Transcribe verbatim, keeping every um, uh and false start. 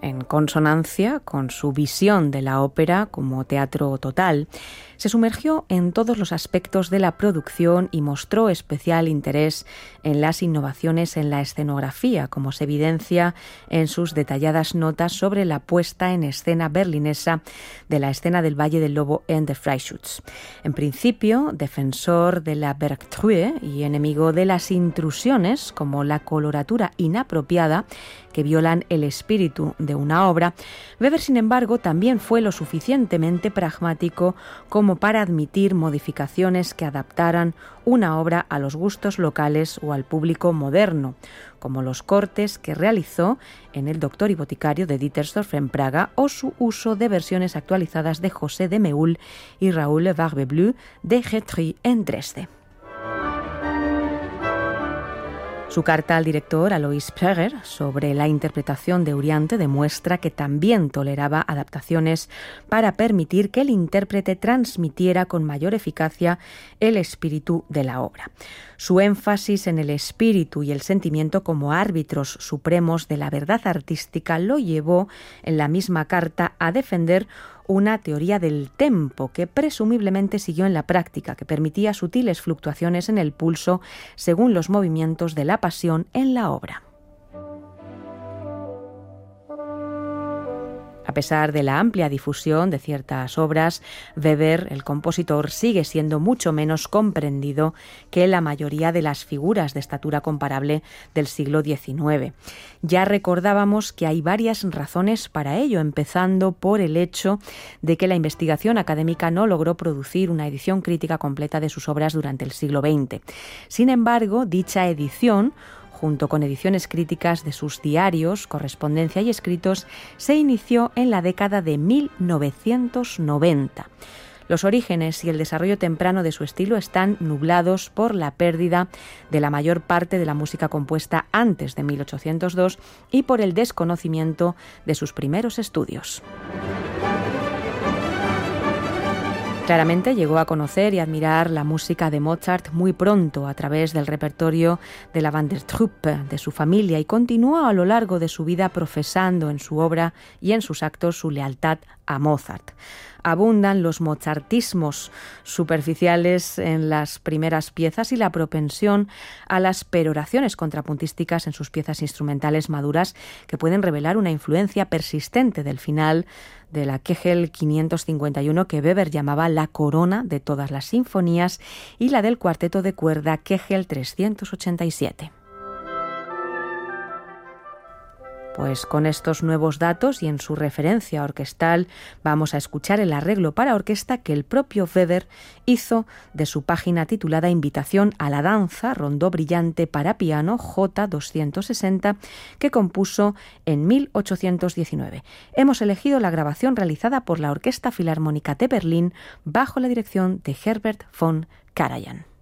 en consonancia con su visión de la ópera como teatro total, se sumergió en todos los aspectos de la producción y mostró especial interés en las innovaciones en la escenografía, como se evidencia en sus detalladas notas sobre la puesta en escena berlinesa de la escena del Valle del Lobo en The Freischütz. En principio, defensor de la Bergtruhe y enemigo de las intrusiones, como la coloratura inapropiada, que violan el espíritu de una obra, Weber, sin embargo, también fue lo suficientemente pragmático como para admitir modificaciones que adaptaran una obra a los gustos locales o al público moderno, como los cortes que realizó en El Doctor y Boticario de Dittersdorf en Praga o su uso de versiones actualizadas de José de Méhul y Raoul Barbe-Bleu de Grétry en Dresde. Su carta al director Alois Prager sobre la interpretación de Euryanthe demuestra que también toleraba adaptaciones para permitir que el intérprete transmitiera con mayor eficacia el espíritu de la obra. Su énfasis en el espíritu y el sentimiento como árbitros supremos de la verdad artística lo llevó en la misma carta a defender una teoría del tempo que presumiblemente siguió en la práctica, que permitía sutiles fluctuaciones en el pulso según los movimientos de la pasión en la obra. A pesar de la amplia difusión de ciertas obras, Weber, el compositor, sigue siendo mucho menos comprendido que la mayoría de las figuras de estatura comparable del siglo diecinueve. Ya recordábamos que hay varias razones para ello, empezando por el hecho de que la investigación académica no logró producir una edición crítica completa de sus obras durante el siglo veinte. Sin embargo, dicha edición, junto con ediciones críticas de sus diarios, correspondencia y escritos, se inició en la década de mil novecientos noventa. Los orígenes y el desarrollo temprano de su estilo están nublados por la pérdida de la mayor parte de la música compuesta antes de mil ochocientos dos y por el desconocimiento de sus primeros estudios. Claramente llegó a conocer y admirar la música de Mozart muy pronto a través del repertorio de la Van der Truppe de su familia y continuó a lo largo de su vida profesando en su obra y en sus actos su lealtad a Mozart. Abundan los mozartismos superficiales en las primeras piezas y la propensión a las peroraciones contrapuntísticas en sus piezas instrumentales maduras que pueden revelar una influencia persistente del final de la Kegel quinientos cincuenta y uno que Weber llamaba la corona de todas las sinfonías y la del cuarteto de cuerda Kegel trescientos ochenta y siete. Pues con estos nuevos datos y en su referencia orquestal vamos a escuchar el arreglo para orquesta que el propio Weber hizo de su página titulada Invitación a la danza, rondó brillante para piano J doscientos sesenta, que compuso en mil ochocientos diecinueve. Hemos elegido la grabación realizada por la Orquesta Filarmónica de Berlín bajo la dirección de Herbert von Karajan.